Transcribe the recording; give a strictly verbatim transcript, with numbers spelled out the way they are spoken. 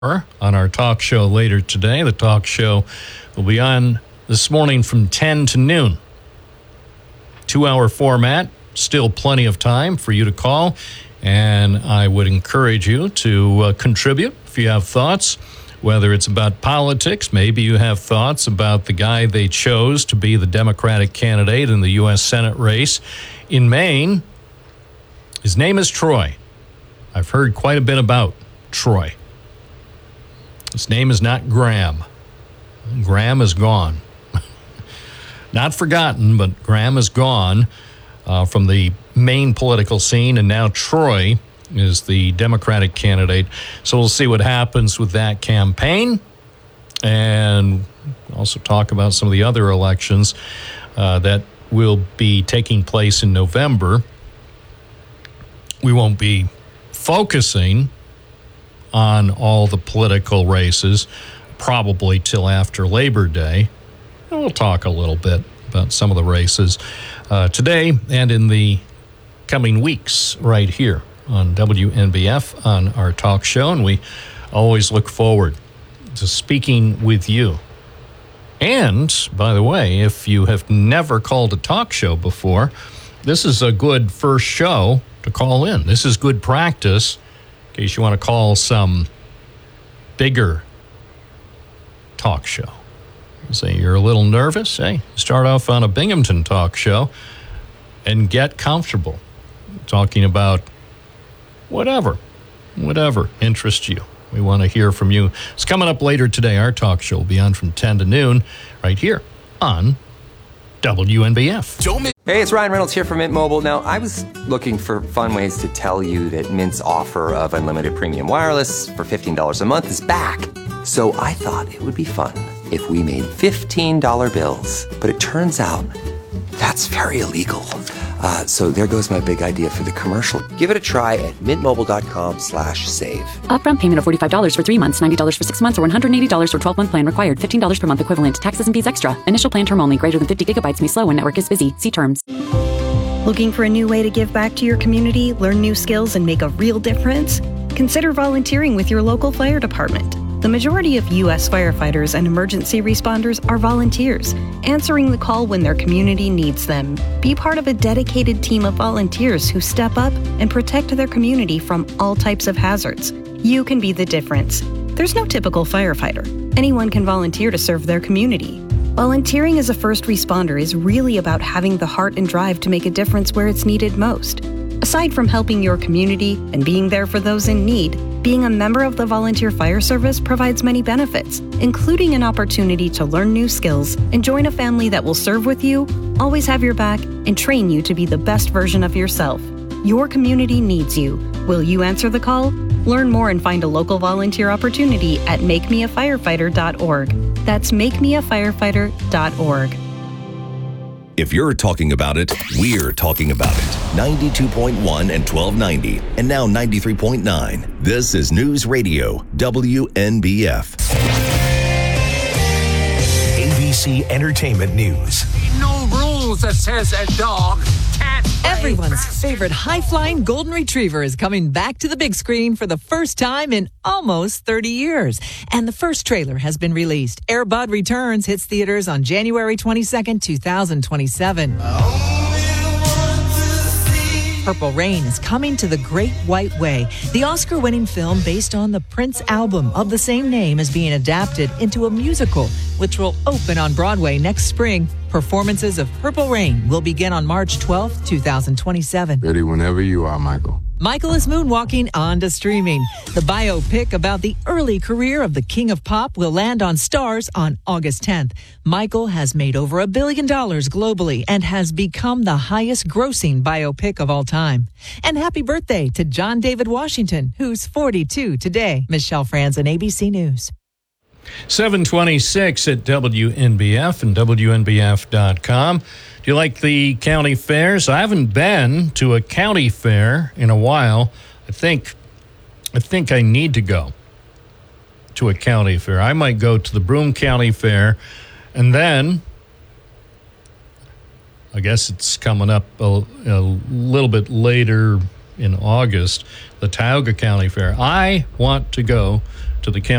on our talk show later today. The talk show will be on this morning from ten to noon. Two-hour format, still plenty of time for you to call, and I would encourage you to uh, contribute if you have thoughts, whether it's about politics. Maybe you have thoughts about the guy they chose to be the Democratic candidate in the U S Senate race in Maine. His name is Troy. I've heard quite a bit about Troy. His name is not Graham. Graham is gone. Not forgotten, but Graham is gone uh, from the Maine political scene, and now Troy is the Democratic candidate. So we'll see what happens with that campaign, and also talk about some of the other elections uh, that will be taking place in November. We won't be focusing on all the political races probably till after Labor Day. And we'll talk a little bit about some of the races uh, today and in the coming weeks right here on W N B F on our talk show. And we always look forward to speaking with you. And, by the way, if you have never called a talk show before, this is a good first show to call in. This is good practice in case you want to call some bigger talk show. You say you're a little nervous, hey, start off on a Binghamton talk show and get comfortable talking about whatever, whatever interests you. We want to hear from you. It's coming up later today. Our talk show will be on from ten to noon right here on W N B F. Hey, it's Ryan Reynolds here from Mint Mobile. Now, I was looking for fun ways to tell you that Mint's offer of unlimited premium wireless for fifteen dollars a month is back. So I thought it would be fun if we made fifteen dollar bills. But it turns out that's very illegal. Uh, so there goes my big idea for the commercial. Give it a try at mintmobile.com slash save. Upfront payment of forty-five dollars for three months, ninety dollars for six months, or one hundred eighty dollars for twelve-month plan required. fifteen dollars per month equivalent. Taxes and fees extra. Initial plan term only. Greater than fifty gigabytes may slow when network is busy. See terms. Looking for a new way to give back to your community, learn new skills, and make a real difference? Consider volunteering with your local fire department. The majority of U S firefighters and emergency responders are volunteers, answering the call when their community needs them. Be part of a dedicated team of volunteers who step up and protect their community from all types of hazards. You can be the difference. There's no typical firefighter. Anyone can volunteer to serve their community. Volunteering as a first responder is really about having the heart and drive to make a difference where it's needed most. Aside from helping your community and being there for those in need, being a member of the Volunteer Fire Service provides many benefits, including an opportunity to learn new skills and join a family that will serve with you, always have your back, and train you to be the best version of yourself. Your community needs you. Will you answer the call? Learn more and find a local volunteer opportunity at make me a firefighter dot org. That's make me a firefighter dot org. If you're talking about it, we're talking about it. ninety-two point one and twelve ninety, and now ninety-three point nine. This is News Radio, W N B F. A B C Entertainment News. No rules that says a dog can't play. Everyone's favorite high-flying golden retriever is coming back to the big screen for the first time in almost thirty years. And the first trailer has been released. Air Bud Returns hits theaters on January twenty-second, twenty twenty-seven. Purple Rain is coming to the Great White Way. The Oscar-winning film based on the Prince album of the same name is being adapted into a musical, which will open on Broadway next spring. Performances of Purple Rain will begin on March twelfth, twenty twenty-seven. Ready whenever you are, Michael. Michael is moonwalking on to streaming. The biopic about the early career of the King of Pop will land on Stars on August tenth. Michael has made over a billion dollars globally and has become the highest grossing biopic of all time. And happy birthday to John David Washington, who's forty-two today. Michelle Franzen, A B C News. seven twenty-six at W N B F and W N B F dot com. Do you like the county fairs? I haven't been to a county fair in a while. I think I think I need to go to a county fair. I might go to the Broome County Fair, and then I guess it's coming up a, a little bit later in August, the Tioga County Fair. I want to go to the county